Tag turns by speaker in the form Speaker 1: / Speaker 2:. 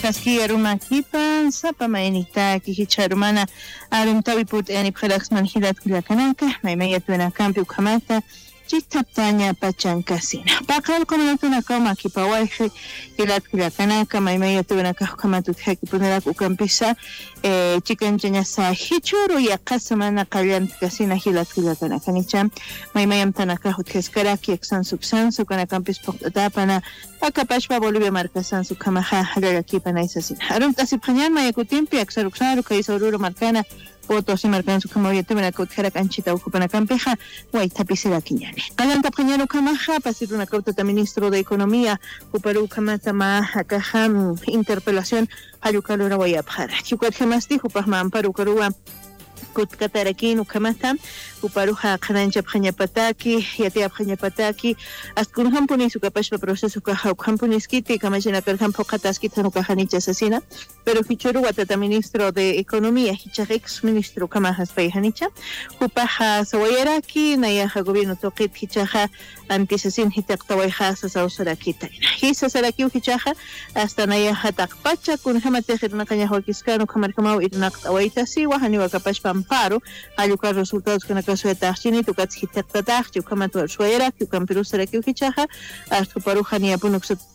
Speaker 1: Chaskia Ruma Kipan, Sapa Mainita, Kicharumana, Arumtawi put any products manhilat Kilakanaka, my mayatuna campu kamata, Chitaptanya Pachan Casina. Bakal Komanatuna Koma Kipawai, Hilat Kilakanaka, my mayatuna Kamatu Hakipunaka Ukampisa, Chicken Janasa, Hichuru Yakasamana Kalian Casina Hilat Kilakanakanicham, my mayam Tanaka Huteskaraki, Exan Subsan, Sukanakampis Poctapana. Akapashpa Bolivia Marcasan su Kamaha Hagakipa Naisasin. Harum Tasipanyan, Mayakutimpi, Axaruxaru, Kaisoruro Marcana, Potos y Marcan su Kamoyete, Menacotera Canchita, Ocupana Campeja, Guaitapicera Quiñane. Calanta Pañano Camaja, pasir una cauta ministro de Economía, Uparu Kamatama, Akaham, interpelación, Ayukalura Guayapara. Chukat Hamasti, Upahman, Parukarua. Kutkataraki nukamata uparuha kananja phanyapataki yati phanyapataki astkun hampuni sukapashpa proceso ka hampunis kiti kamajena per hampo khataski thanuka hanicha sasina pero fichuru watata ministro de economía hicharex ministro kamahas pay hanicha upaha sawayaraki nayaha gobierno toqit hichaha antisasin hitaqtawayha sasausaraki taina hisa saraki hichaha hasta nayaha taqpacha kun hamate khirna kanya hokiskano kamarkamau irnaqtawaita si wahani wakapashpa amparo ayuka resultados que na caso de Tachini tukat hitaktatach yukamatu alshuera yukampiru saraki hichaha hasta paruhani apunuk